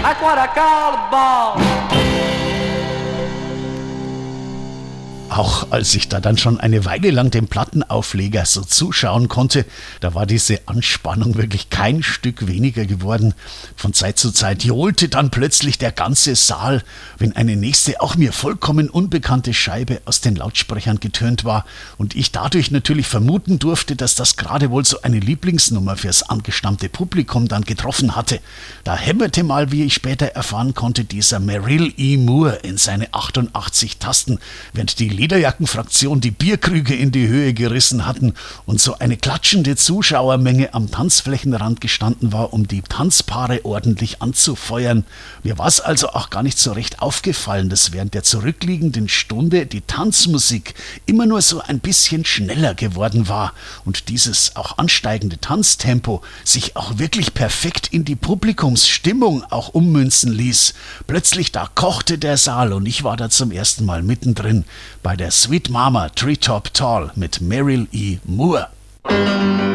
That's what I call a ball. Auch als ich da dann schon eine Weile lang dem Plattenaufleger so zuschauen konnte, da war diese Anspannung wirklich kein Stück weniger geworden. Von Zeit zu Zeit johlte dann plötzlich der ganze Saal, wenn eine nächste, auch mir vollkommen unbekannte Scheibe aus den Lautsprechern getönt war und ich dadurch natürlich vermuten durfte, dass das gerade wohl so eine Lieblingsnummer fürs angestammte Publikum dann getroffen hatte. Da hämmerte mal, wie ich später erfahren konnte, dieser Merrill E. Moore in seine 88 Tasten, während die Lederjackenfraktion die Bierkrüge in die Höhe gerissen hatten und so eine klatschende Zuschauermenge am Tanzflächenrand gestanden war, um die Tanzpaare ordentlich anzufeuern. Mir war es also auch gar nicht so recht aufgefallen, dass während der zurückliegenden Stunde die Tanzmusik immer nur so ein bisschen schneller geworden war und dieses auch ansteigende Tanztempo sich auch wirklich perfekt in die Publikumsstimmung auch ummünzen ließ. Plötzlich da kochte der Saal und ich war da zum ersten Mal mittendrin bei der Sweet Mama Treetop Tall mit Merrill E. Moore.